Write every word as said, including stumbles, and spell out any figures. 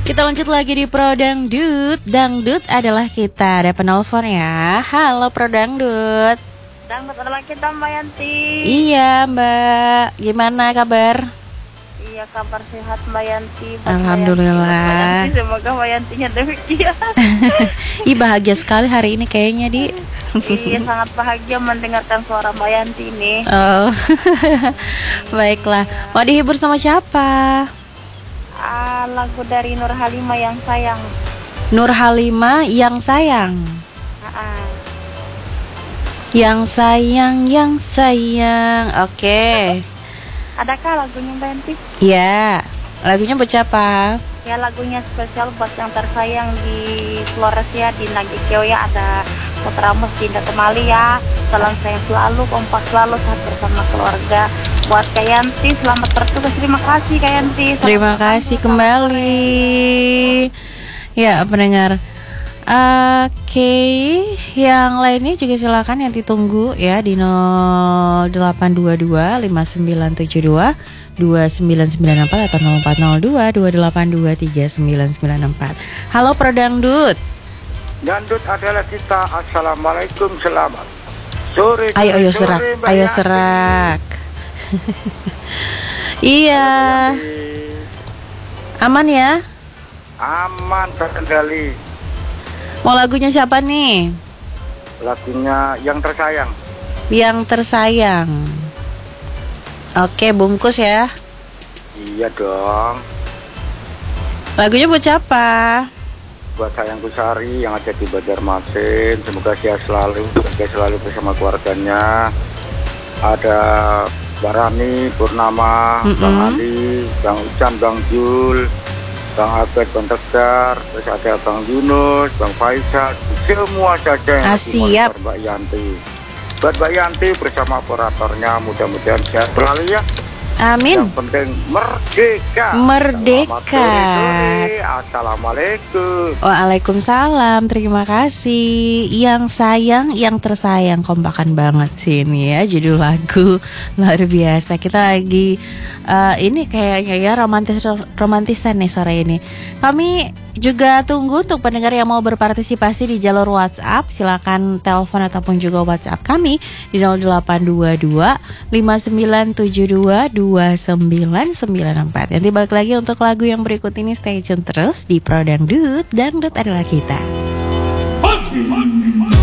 Kita lanjut lagi di Pro Dangdut. Dangdut adalah kita. Ada penelpon ya. Halo Pro Dangdut. Dangdut adalah kita, Mbak Yanti. Iya Mbak, gimana kabar? Iya, kabar sehat Mbak Yanti. Buat Alhamdulillah. Mbak Yanti, semoga Mbak Yantinya demikian. Ih, bahagia sekali hari ini kayaknya, Di. Iya, sangat bahagia mendengarkan suara Mbak Yanti ini. Oh. Baiklah. Mau dihibur sama siapa? Ah, lagu dari Nur Halimah yang sayang. Nur Halimah yang sayang. Ah, ah. Yang sayang, yang sayang. Oke. Okay. Adakah lagunya Mbak Yanti? Ya, lagunya buat siapa? Ya, lagunya spesial buat yang tersayang di Flores ya, di Nagikeo ya. Ada Putra Mus, Dinda Kemali ya. Salam sayang selalu, kompak selalu saat bersama keluarga. Buat Kak Yanti, selamat bertugas. Terima kasih Kak Yanti. Selamat Terima kasih kembali. Ya, pendengar. Oke, okay. Yang lainnya juga silakan yang ditunggu ya di nol delapan dua dua lima sembilan tujuh dua dua sembilan sembilan empat atau nol empat nol dua dua delapan dua tiga sembilan sembilan empat. Halo Pro Dangdut. Dangdut adalah kita. Assalamualaikum, selamat sore. Ayo ayo serak, ayo serak. Iya. Aman ya? Aman terkendali. Mau lagunya siapa nih? Lagunya yang tersayang. Yang tersayang. Oke, bungkus ya. Iya dong. Lagunya buat siapa? Buat sayangku Sari yang ada di Banjarmasin. Semoga sehat selalu, semoga selalu bersama keluarganya. Ada Barani, Purnama, mm-hmm. Bang Ali, Bang Ucan, Bang Jul, Bang Abed, Bang Tegar, terus ada Bang Yunus, Bang Faisal, semua saja yang ah, siap. Mbak Yanti. Buat Mbak Yanti bersama operatornya, mudah-mudahan sehat selalu ya. Amin. Yang penting merdeka. Merdeka. Assalamualaikum. Waalaikumsalam. Terima kasih. Yang sayang, yang tersayang. Kompakan banget sih ini ya judul lagu. Luar biasa. Kita lagi uh, ini kayaknya ya romantis romantisan nih sore ini. Kami juga tunggu untuk pendengar yang mau berpartisipasi di jalur WhatsApp. Silakan telepon ataupun juga WhatsApp kami di nol delapan dua dua lima sembilan tujuh dua dua sembilan sembilan empat. Nanti balik lagi untuk lagu yang berikut ini. Stay tune terus di Pro Dangdut. Dangdut adalah kita.